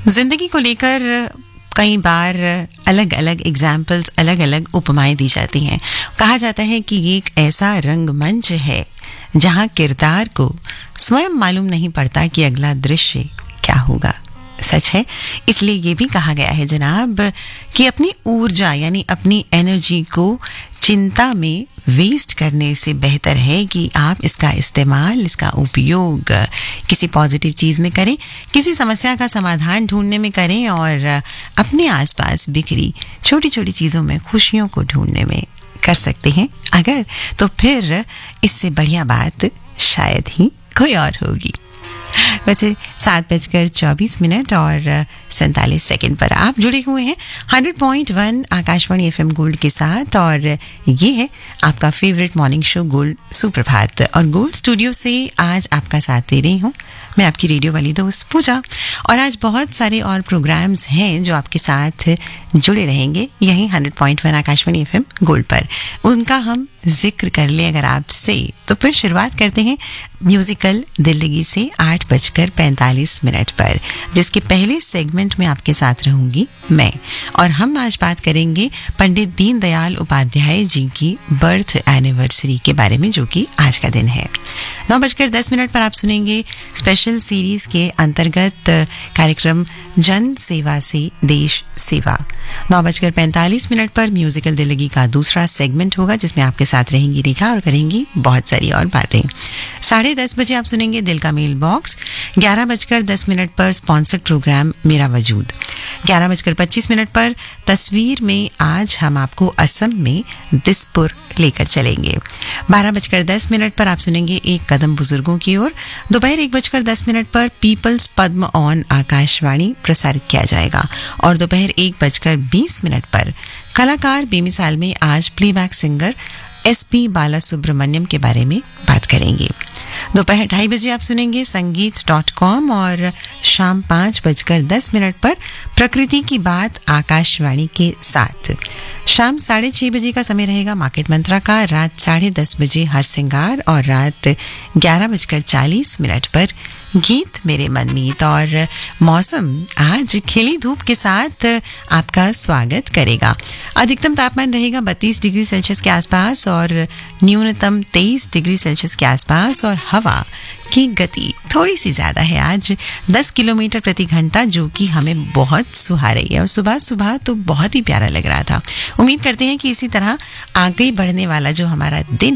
जिंदगी को लेकर कई बार अलग अलग एग्जाम्पल्स, अलग अलग उपमाएं दी जाती हैं। कहा जाता है कि ये एक ऐसा रंगमंच है जहां किरदार को स्वयं मालूम नहीं पड़ता कि अगला दृश्य क्या होगा। सच है, इसलिए ये भी कहा गया है जनाब कि अपनी ऊर्जा यानी अपनी एनर्जी को चिंता में वेस्ट करने से बेहतर है कि आप इसका इस्तेमाल, इसका उपयोग किसी पॉजिटिव चीज़ में करें, किसी समस्या का समाधान ढूंढने में करें और अपने आसपास बिखरी छोटी छोटी चीज़ों में खुशियों को ढूंढने में कर सकते हैं अगर, तो फिर इससे बढ़िया बात शायद ही कोई और होगी। वैसे 7:24 और 47 सेकंड पर आप जुड़े हुए हैं 100.1 आकाशवाणी FM गोल्ड के साथ और ये है आपका फेवरेट मॉर्निंग शो गोल्ड सुप्रभात। और गोल्ड स्टूडियो से आज आपका साथ दे रही हूँ मैं, आपकी रेडियो वाली दोस्त पूजा। और आज बहुत सारे और प्रोग्राम्स हैं जो आपके साथ जुड़े रहेंगे यहीं 100.1 आकाशवाणी FM गोल्ड पर। उनका हम जिक्र कर ले अगर आपसे, तो फिर शुरुआत करते हैं म्यूजिकल दिल्ली से 8:45 पर, जिसके पहले सेगमेंट में आपके साथ रहूंगी मैं। और हम आज बात करेंगे पंडित दीनदयाल उपाध्याय जी की बर्थ एनिवर्सरी के बारे में, जो कि आज का दिन है। 9:10 पर आप सुनेंगे स्पेशल सीरीज के अंतर्गत कार्यक्रम जन सेवा से देश सेवा। 9:45 पर म्यूजिकल दिल्ली का दूसरा सेगमेंट होगा जिसमें आपके साथ रहेंगी रेखा और करेंगी बहुत सारी और बातें। 10:30 बजे आप सुनेंगे दिल का मेल बॉक्स। 11:10 पर स्पॉन्सर्ड प्रोग्राम मेरा वजूद। 11:25 पर तस्वीर में आज हम आपको असम में दिसपुर लेकर चलेंगे। 12:10 पर आप सुनेंगे एक कदम बुजुर्गों की ओर। दोपहर 1:10 पर पीपल्स पद्म ऑन आकाशवाणी प्रसारित किया जाएगा। और दोपहर 1:20 पर कलाकार बेमिसाल में आज प्लेबैक सिंगर SP बालासुब्रमण्यम के बारे में बात करेंगे। दोपहर 2:30 बजे आप सुनेंगे संगीत.com और शाम 5:10 पर प्रकृति की बात आकाशवाणी के साथ। शाम 6:30 बजे का समय रहेगा मार्केट मंत्रा का। रात 10:30 बजे हर सिंगार और रात 11:40 पर गीत मेरे मनमीत। और मौसम आज खिली धूप के साथ आपका स्वागत करेगा। अधिकतम तापमान रहेगा 32 डिग्री सेल्सियस के आसपास और न्यूनतम 23 डिग्री सेल्सियस के आसपास। और हवा की गति थोड़ी सी ज्यादा है आज 10 किलोमीटर प्रति घंटा, जो कि हमें बहुत सुहा रही है। और सुबह सुबह तो बहुत ही प्यारा लग रहा था। उम्मीद करते हैं कि इसी तरह आगे बढ़ने वाला जो हमारा दिन